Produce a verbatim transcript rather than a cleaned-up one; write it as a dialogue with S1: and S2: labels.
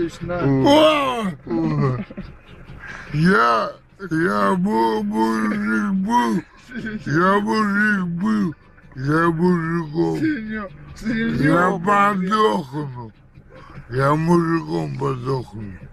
S1: Анатольевич, на.
S2: О! Я, я был мужик был, я мужик был, я мужиком.
S1: Синё,
S2: Я подохну, я мужиком подохну.